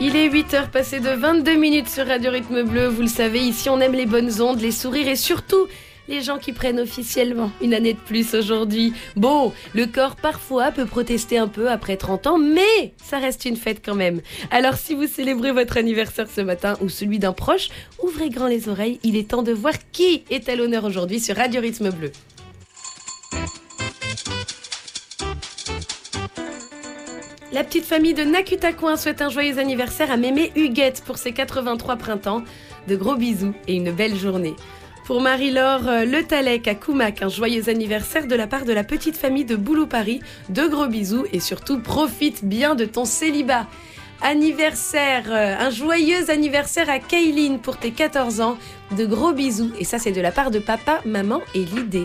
Il est 8h passé de 22 minutes sur Radio Rythme Bleu. Vous le savez, ici on aime les bonnes ondes, les sourires et surtout les gens qui prennent officiellement une année de plus aujourd'hui. Bon, le corps parfois peut protester un peu après 30 ans, mais ça reste une fête quand même. Alors si vous célébrez votre anniversaire ce matin ou celui d'un proche, ouvrez grand les oreilles, il est temps de voir qui est à l'honneur aujourd'hui sur Radio Rythme Bleu. La petite famille de Nakutacoin souhaite un joyeux anniversaire à mémé Huguette pour ses 83 printemps. De gros bisous et une belle journée. Pour Marie-Laure Le Talec à Coumac, un joyeux anniversaire de la part de la petite famille de Boulou-Paris. De gros bisous et surtout profite bien de ton célibat. Anniversaire, un joyeux anniversaire à Kayline pour tes 14 ans. De gros bisous et ça c'est de la part de papa, maman et Lydée.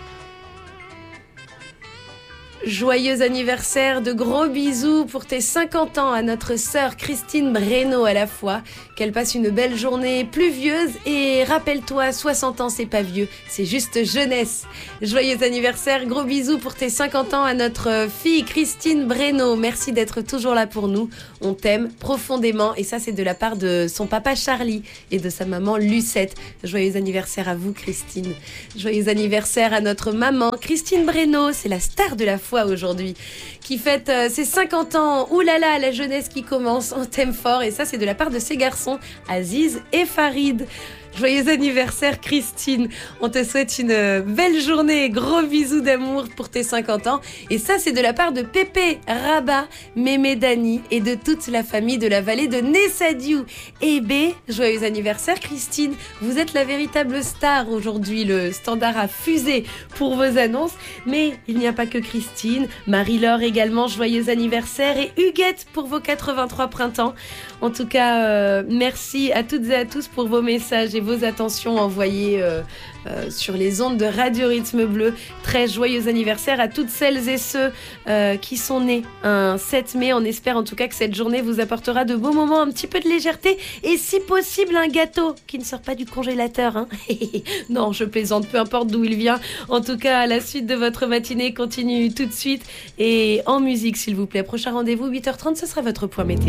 Joyeux anniversaire, de gros bisous pour tes 50 ans à notre sœur Christine Breno à la fois. Qu'elle passe une belle journée pluvieuse et rappelle-toi, 60 ans c'est pas vieux, c'est juste jeunesse. Joyeux anniversaire, gros bisous pour tes 50 ans à notre fille Christine Breno. Merci d'être toujours là pour nous, on t'aime profondément et ça c'est de la part de son papa Charlie et de sa maman Lucette. Joyeux anniversaire à vous Christine. Joyeux anniversaire à notre maman Christine Breno, c'est la star de la foi aujourd'hui, qui fête ses 50 ans. Ouh là là, la jeunesse qui commence, on t'aime fort et ça c'est de la part de ses garçons Aziz et Farid. Joyeux anniversaire Christine, on te souhaite une belle journée, gros bisous d'amour pour tes 50 ans et ça c'est de la part de Pépé, Rabat, Mémé Dani et de toute la famille de la vallée de Nessadiou. Et B, joyeux anniversaire Christine, vous êtes la véritable star aujourd'hui, le standard a fusé pour vos annonces, mais il n'y a pas que Christine, Marie-Laure également, joyeux anniversaire et Huguette pour vos 83 printemps. En tout cas, merci à toutes et à tous pour vos messages et vos attentions envoyées sur les ondes de Radio Rythme Bleu. Très joyeux anniversaire à toutes celles et ceux qui sont nés un 7 mai. On espère en tout cas que cette journée vous apportera de beaux moments, un petit peu de légèreté et si possible un gâteau qui ne sort pas du congélateur. Hein. Non, je plaisante, peu importe d'où il vient. En tout cas, la suite de votre matinée continue tout de suite et en musique s'il vous plaît. Prochain rendez-vous 8h30, ce sera votre point météo.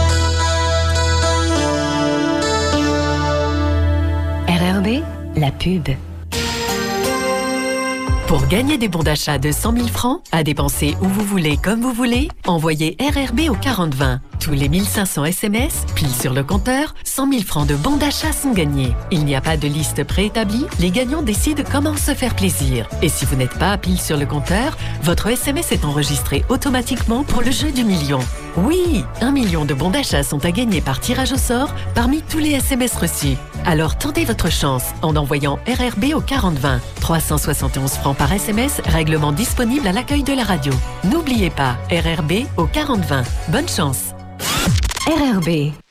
RRB, la pub. Pour gagner des bons d'achat de 100 000 francs, à dépenser où vous voulez, comme vous voulez, envoyez RRB au 4020. Tous les 1500 SMS, pile sur le compteur, 100 000 francs de bons d'achat sont gagnés. Il n'y a pas de liste préétablie, les gagnants décident comment se faire plaisir. Et si vous n'êtes pas à pile sur le compteur, votre SMS est enregistré automatiquement pour le jeu du million. Oui, 1 million de bons d'achat sont à gagner par tirage au sort parmi tous les SMS reçus. Alors tentez votre chance en envoyant RRB au 4020. 371 francs par SMS, règlement disponible à l'accueil de la radio. N'oubliez pas, RRB au 4020. Bonne chance. RRB.